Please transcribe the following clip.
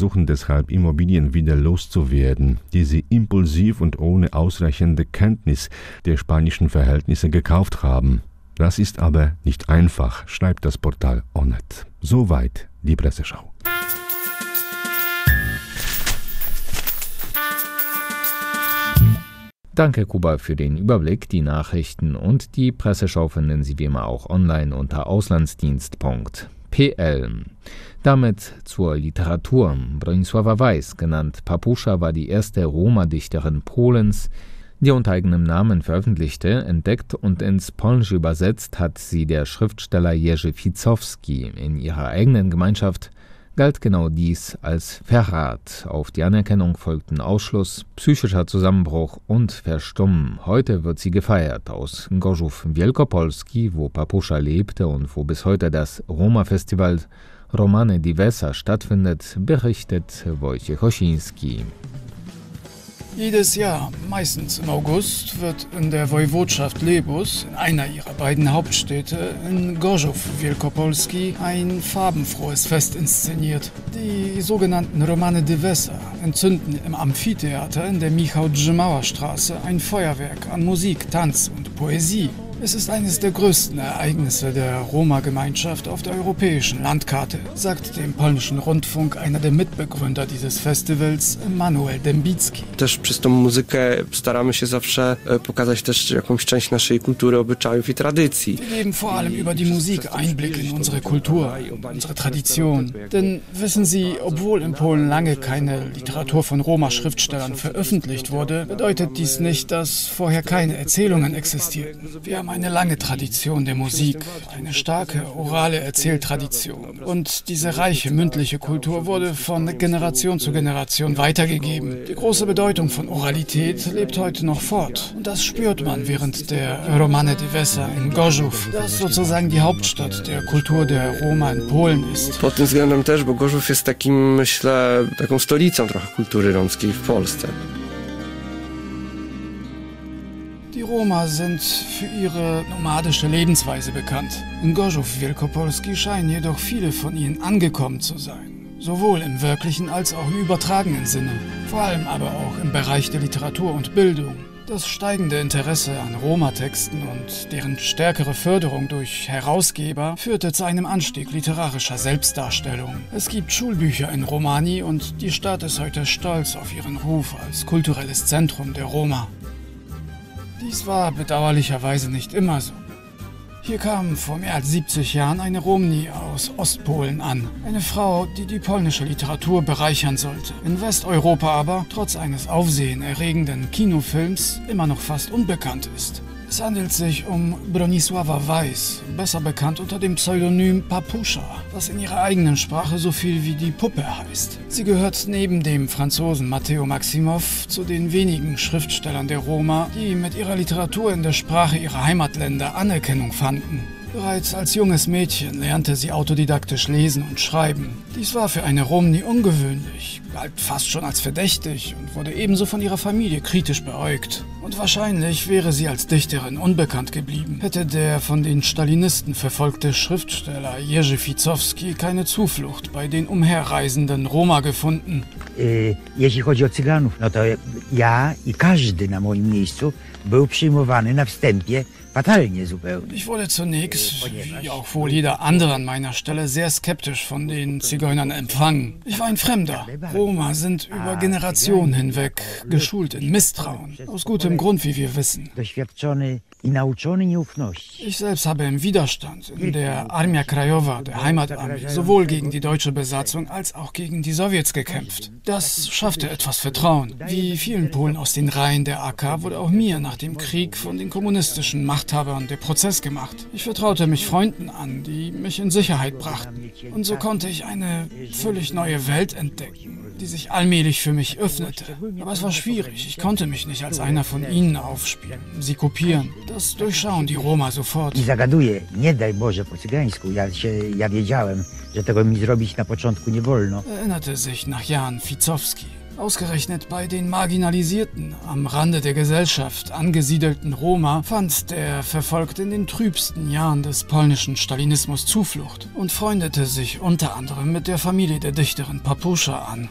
versuchen deshalb, Immobilien wieder loszuwerden, die sie impulsiv und ohne ausreichende Kenntnis der spanischen Verhältnisse gekauft haben. Das ist aber nicht einfach, schreibt das Portal Onet. Soweit die Presseschau. Danke, Kuba, für den Überblick. Die Nachrichten und die Presseschau finden Sie wie immer auch online unter auslandsdienst.pl. Damit zur Literatur. Bronisława Weiß, genannt Papusza, war die erste Roma-Dichterin Polens, die unter eigenem Namen veröffentlichte. Entdeckt und ins Polnische übersetzt hat sie der Schriftsteller Jerzy Ficowski. In ihrer eigenen Gemeinschaft galt genau dies als Verrat. Auf die Anerkennung folgten Ausschluss, psychischer Zusammenbruch und Verstummen. Heute wird sie gefeiert. Aus Gorzów Wielkopolski, wo Papusza lebte und wo bis heute das Roma-Festival Romane Diversa stattfindet, berichtet Wojciech Osiński. Jedes Jahr, meistens im August, wird in der Woiwodschaft Lebus, in einer ihrer beiden Hauptstädte, in Gorzów Wielkopolski, ein farbenfrohes Fest inszeniert. Die sogenannten Romane Diversa entzünden im Amphitheater in der Michał-Drzymała-Straße ein Feuerwerk an Musik, Tanz und Poesie. Es ist eines der größten Ereignisse der Roma-Gemeinschaft auf der europäischen Landkarte, sagt dem polnischen Rundfunk einer der Mitbegründer dieses Festivals, Manuel Dębicki. Też przez tą muzykę staramy się zawsze pokazać też jakąś część naszej kultury, obyczajów i tradycji. Wir geben vor allem über die Musik Einblick in unsere Kultur, unsere Tradition. Denn wissen Sie, obwohl in Polen lange keine Literatur von Roma-Schriftstellern veröffentlicht wurde, bedeutet dies nicht, dass vorher keine Erzählungen existierten. Wir haben eine lange Tradition der Musik, eine starke orale Erzähltradition. Und diese reiche mündliche Kultur wurde von Generation zu Generation weitergegeben. Die große Bedeutung von Oralität lebt heute noch fort. Und das spürt man während der Romane Diversa in Gorzów, das sozusagen die Hauptstadt der Kultur der Roma in Polen ist. Pod tym względem też, bo Gorzów jest takim, myślę, taką stolicą trochę kultury romskiej w Polsce. Die Roma sind für ihre nomadische Lebensweise bekannt. In Gorzów Wielkopolski scheinen jedoch viele von ihnen angekommen zu sein. Sowohl im wirklichen als auch im übertragenen Sinne. Vor allem aber auch im Bereich der Literatur und Bildung. Das steigende Interesse an Roma-Texten und deren stärkere Förderung durch Herausgeber führte zu einem Anstieg literarischer Selbstdarstellung. Es gibt Schulbücher in Romani und die Stadt ist heute stolz auf ihren Ruf als kulturelles Zentrum der Roma. Dies war bedauerlicherweise nicht immer so. Hier kam vor mehr als 70 Jahren eine Romni aus Ostpolen an. Eine Frau, die die polnische Literatur bereichern sollte. In Westeuropa aber, trotz eines aufsehenerregenden Kinofilms, immer noch fast unbekannt ist. Es handelt sich um Bronisława Weiß, besser bekannt unter dem Pseudonym Papusza, was in ihrer eigenen Sprache so viel wie die Puppe heißt. Sie gehört neben dem Franzosen Matteo Maximoff zu den wenigen Schriftstellern der Roma, die mit ihrer Literatur in der Sprache ihrer Heimatländer Anerkennung fanden. Bereits als junges Mädchen lernte sie autodidaktisch lesen und schreiben. Dies war für eine Romni ungewöhnlich, galt fast schon als verdächtig und wurde ebenso von ihrer Familie kritisch beäugt. Und wahrscheinlich wäre sie als Dichterin unbekannt geblieben, hätte der von den Stalinisten verfolgte Schriftsteller Jerzy Ficowski keine Zuflucht bei den umherreisenden Roma gefunden. Jeśli chodzi o Cyganów, no to ja i każdy na moim miejscu był przyjmowany na wstępie fatalnie zupełnie. Ich wurde zunächst, wie auch wohl jeder andere an meiner Stelle, sehr skeptisch von den Zigeunern empfangen. Ich war ein Fremder. Roma sind über Generationen hinweg geschult in Misstrauen. Aus gutem Grund, wie wir wissen. Doświadczony i nauczony nieufności. Ich selbst habe im Widerstand in der Armia Krajowa, der Heimatarmee, sowohl gegen die deutsche Besatzung als auch gegen die Sowjets gekämpft. Das schaffte etwas Vertrauen. Wie vielen Polen aus den Reihen der AK wurde auch mir nach dem Krieg von den kommunistischen Machthabern der Prozess gemacht. Ich vertraute mich Freunden an, die mich in Sicherheit brachten. Und so konnte ich eine völlig neue Welt entdecken, die sich allmählich für mich öffnete. Aber es war schwierig. Ich konnte mich nicht als einer von ihnen aufspielen, sie kopieren. Das durchschauen die Roma sofort. I zagaduję, nie daj Boże po cygańsku. Ja wiedziałem, że tego mi zrobić na początku nie wolno. Erinnerte sich nach Jahren Ficowski. Ausgerechnet bei den marginalisierten, am Rande der Gesellschaft angesiedelten Roma fand der Verfolgte in den trübsten Jahren des polnischen Stalinismus Zuflucht und freundete sich unter anderem mit der Familie der Dichterin Papusza an.